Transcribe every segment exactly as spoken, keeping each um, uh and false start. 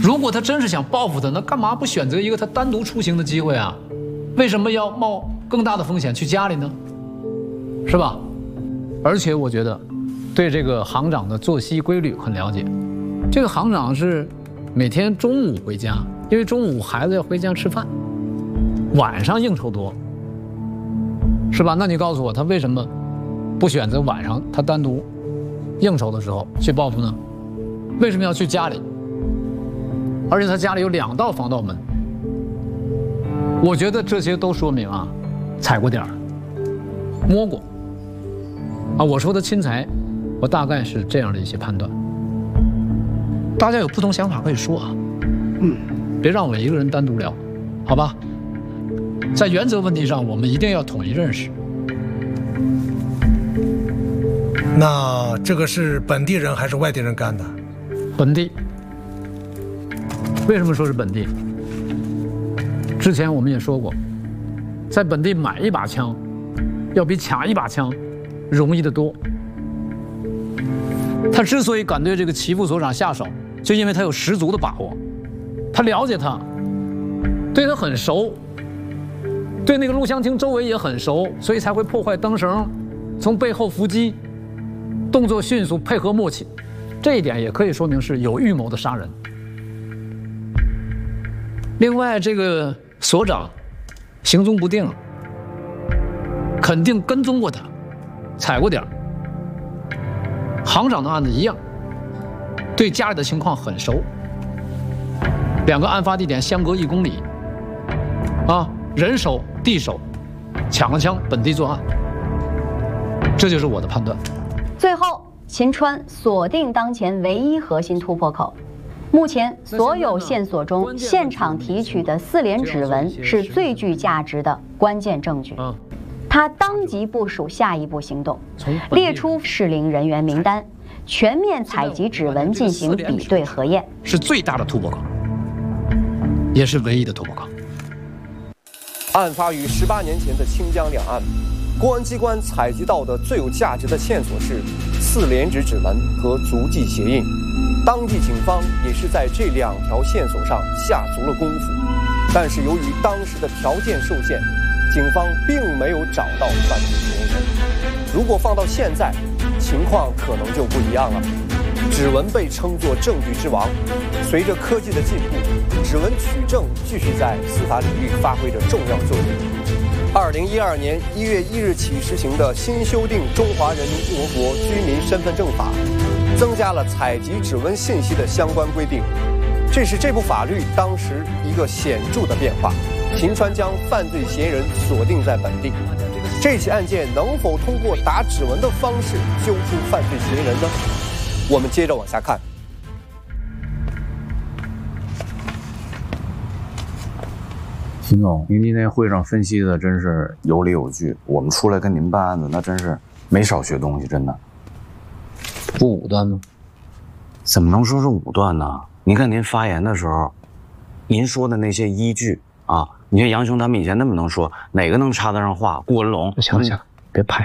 如果他真是想报复他，那干嘛不选择一个他单独出行的机会啊？为什么要冒更大的风险去家里呢？是吧？而且我觉得，对这个行长的作息规律很了解。这个行长是每天中午回家，因为中午孩子要回家吃饭，晚上应酬多，是吧？那你告诉我，他为什么不选择晚上他单独应酬的时候去报复呢？为什么要去家里？而且他家里有两道防盗门，我觉得这些都说明啊，踩过点儿，摸过。啊，我说的轻财，我大概是这样的一些判断。大家有不同想法可以说啊，嗯，别让我一个人单独聊，好吧？在原则问题上，我们一定要统一认识。 那这个是本地人还是外地人干的？ 本地。为什么说是本地？之前我们也说过，在本地买一把枪，要比抢一把枪容易得多。他之所以敢对这个齐副所长下手，就因为他有十足的把握，他了解他，对他很熟，对那个录像厅周围也很熟，所以才会破坏灯绳，从背后伏击，动作迅速，配合默契。这一点也可以说明是有预谋的杀人。另外，这个所长行踪不定，肯定跟踪过他，踩过点儿。行长的案子一样，对家里的情况很熟。两个案发地点相隔一公里，啊，人手地手，抢了枪，本地作案，这就是我的判断。 最后，秦川锁定当前唯一核心突破口。目前所有线索中，现场提取的四联指纹是最具价值的关键证据。他当即部署下一步行动，列出适龄人员名单，全面采集指纹进行比对核验， 是最大的突破口，也是唯一的突破口。 案发于十八年前的清江两案，公安机关采集到的最有价值的线索是四联指指纹和足迹鞋印。当地警方也是在这两条线索上下足了功夫，但是由于当时的条件受限，警方并没有找到犯罪嫌疑人。如果放到现在，情况可能就不一样了。指纹被称作证据之王，随着科技的进步，指纹取证继续在司法领域发挥着重要作用。二零一二年一月一日起实行的新修订《中华人民共和国居民身份证法》，增加了采集指纹信息的相关规定，这是这部法律当时一个显著的变化。秦川将犯罪嫌疑人锁定在本地，这起案件能否通过打指纹的方式揪出犯罪嫌疑人呢？我们接着往下看。 秦总，您今天会上分析的真是有理有据，我们出来跟您办案子，那真是没少学东西，真的。 不武断吗？ 怎么能说是武断呢？您看您发言的时候，您说的那些依据啊，你看杨雄他们以前那么能说，哪个能插得上话？顾文龙， 行了行了，别拍。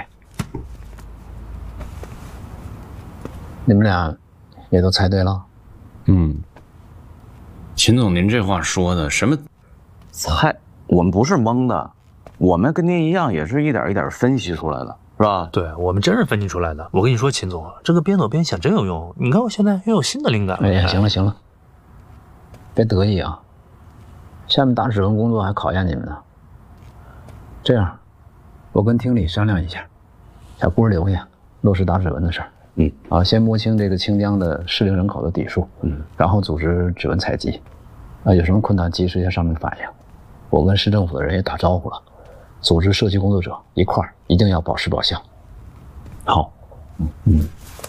你们俩也都猜对了。 嗯，秦总，您这话说的什么？猜？我们不是蒙的，我们跟您一样，也是一点一点分析出来的，是吧？ 对，我们真是分析出来的。我跟你说，秦总，这个边走边想真有用。你看我现在又有新的灵感了。 哎呀，行了行了，别得意啊。下面打指纹工作还考验你们呢。这样，我跟厅里商量一下，小郭留下，落实打指纹的事儿。 嗯， 啊，先摸清这个清江的适龄人口的底数， 嗯， 然后组织指纹采集，啊，有什么困难及时向上面反映。我跟市政府的人也打招呼了，组织社区工作者一块儿，一定要保实保效。 好， 嗯嗯。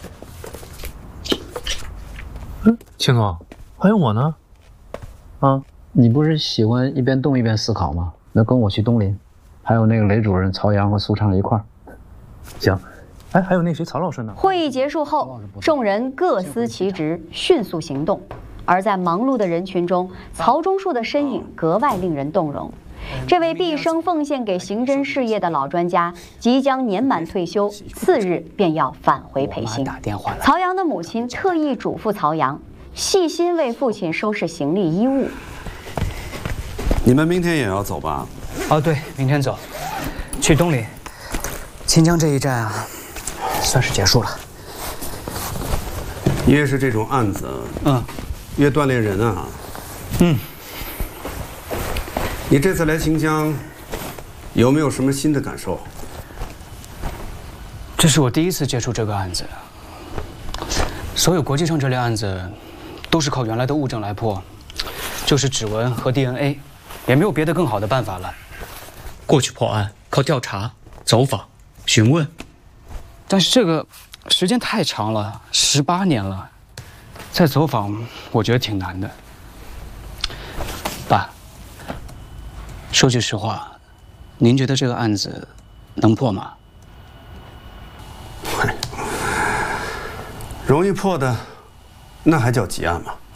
嗯，秦总，还有我呢。 啊，你不是喜欢一边动一边思考吗？那跟我去东林，还有那个雷主任、曹阳和苏畅一块儿。 行。哎，还有那谁，曹老师呢？ 会议结束后，众人各司其职，迅速行动。而在忙碌的人群中，曹忠树的身影格外令人动容。这位毕生奉献给刑侦事业的老专家，即将年满退休，次日便要返回培训。曹阳的母亲特意嘱咐曹阳， 细心为父亲收拾行李衣物。 你们明天也要走吧？ 哦，对，明天走，去东林。清江这一战啊，算是结束了。 越是这种案子，嗯，越锻炼人啊。嗯。你这次来清江，有没有什么新的感受？ 这是我第一次接触这个案子。所有国际上这类案子，都是靠原来的物证来破，就是指纹和 D N A， 也没有别的更好的办法了。 过去破案靠调查、走访、询问， 但是这个时间太长了，十八年了，再走访，我觉得挺难的。爸，说句实话，您觉得这个案子能破吗？ 容易破的，那还叫急案吗？